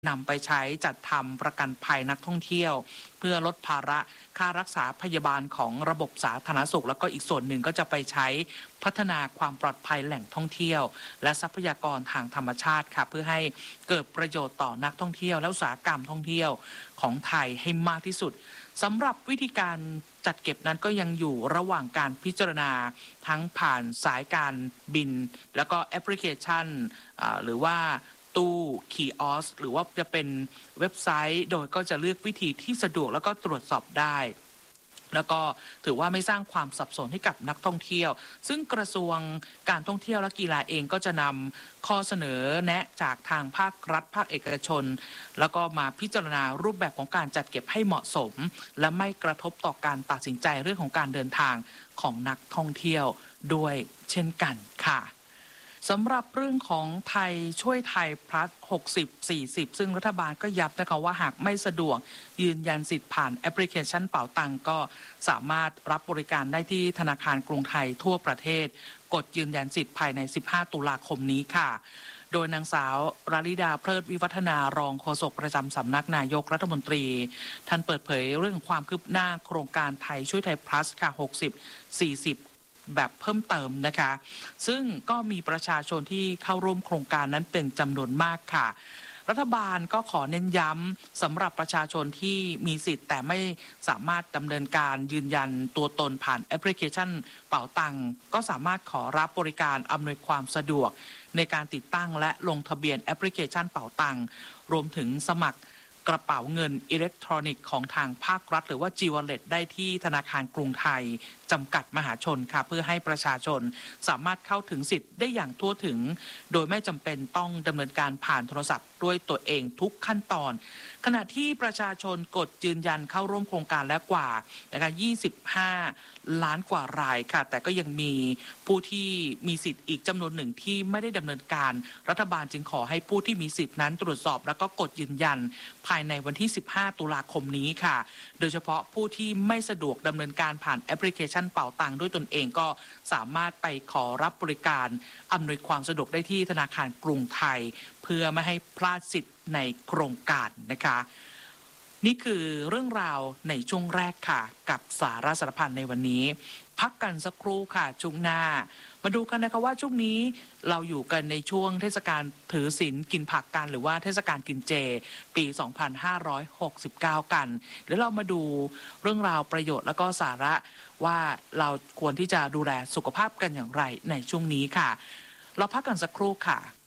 นำไปใช้จัดทำประกันภัยนักท่องเที่ยวเพื่อลดภาระค่ารักษาพยาบาลของระบบสาธารณสุขแล้วก็อีกส่วนหนึ่งก็จะไปใช้พัฒนาความปลอดภัยแหล่งท่องเที่ยวและทรัพยากรทางธรรมชาติค่ะเพื่อให้เกิดประโยชน์ต่อนักท่องเที่ยวและอุตสาหกรรมท่องเที่ยวของไทยให้มากที่สุดสำหรับวิธีการจัดเก็บนั้นก็ยังอยู่ระหว่างการพิจารณาทั้งผ่านสายการบินแล้วก็แอปพลิเคชันหรือว่าตู้คีออสหรือว่าจะเป็นเว็บไซต์โดยก็จะเลือกวิธีที่สะดวกแล้วก็ตรวจสอบได้แล้วก็ถือว่าไม่สร้างความสับสนให้กับนักท่องเที่ยวซึ่งกระทรวงการท่องเที่ยวและกีฬาเองก็จะนำข้อเสนอแนะจากทางภาครัฐภาคเอกชนแล้วก็มาพิจารณารูปแบบของการจัดเก็บให้เหมาะสมและไม่กระทบต่อการตัดสินใจเรื่องของการเดินทางของนักท่องเที่ยวด้วยเช่นกันค่ะสำหรับเรื่องของไทยช่วยไทยพลัส60-40ซึ่งรัฐบาลก็ย้ำนะคะว่าหากไม่สะดวกยืนยันสิทธิ์ผ่านแอปพลิเคชันเป๋าตังก็สามารถรับบริการได้ที่ธนาคารกรุงไทยทั่วประเทศกดยืนยันสิทธิ์ภายใน15ตุลาคมนี้ค่ะโดยนางสาวราลิดาเพลิดวิวัฒนารองโฆษกประจำสำนักนายกรัฐมนตรีท่านเปิดเผยเรื่องความคืบหน้าโครงการไทยช่วยไทยพลัสค่ะ60-40แบบเพิ่มเติมนะคะซึ่งก็มีประชาชนที่เข้าร่วมโครงการนั้นเป็นจำนวนมากค่ะรัฐบาลก็ขอเน้นย้ำสำหรับประชาชนที่มีสิทธิ์แต่ไม่สามารถดำเนินการยืนยันตัวตนผ่านแอปพลิเคชันเป๋าตังก็สามารถขอรับบริการอำนวยความสะดวกในการติดตั้งและลงทะเบียนแอปพลิเคชันเป๋าตังรวมถึงสมัครกระเป๋าเงินอิเล็กทรอนิกส์ของทางภาครัฐหรือว่า G-Wallet ได้ที่ธนาคารกรุงไทยจำกัดมหาชนค่ะเพื่อให้ประชาชนสามารถเข้าถึงสิทธิ์ได้อย่างทั่วถึงโดยไม่จำเป็นต้องดำเนินการผ่านโทรศัพท์ด้วยตัวเองทุกขั้นตอนขณะที่ประชาชนกดยืนยันเข้าร่วมโครงการแล้วกว่านะคะ25 ล้านกว่ารายค่ะแต่ก็ยังมีผู้ที่มีสิทธิ์อีกจำนวนหนึ่งที่ไม่ได้ดำเนินการรัฐบาลจึงขอให้ผู้ที่มีสิทธินั้นตรวจสอบแล้วก็กดยืนยันภายในวันที่15ตุลาคมนี้ค่ะโดยเฉพาะผู้ที่ไม่สะดวกดำเนินการผ่านแอปพลิเคชันเป๋าตังด้วยตนเองก็สามารถไปขอรับบริการอำนวยความสะดวกได้ที่ธนาคารกรุงไทยเพื่อไม่ให้พลาดสิทธิ์ในโครงการนะคะนี่คือเรื่องราวในช่วงแรกค่ะกับสาระสารพันในวันนี้พักกันสักครู่ค่ะช่วงหน้ามาดูกันนะคะว่าช่วงนี้เราอยู่กันในช่วงเทศกาลถือศีลกินผักกันหรือว่าเทศกาลกินเจปี2569กันเดี๋ยวเรามาดูเรื่องราวประโยชน์แล้วก็สาระว่าเราควรที่จะดูแลสุขภาพกันอย่างไรในช่วงนี้ค่ะเราพักกันสักครู่ค่ะ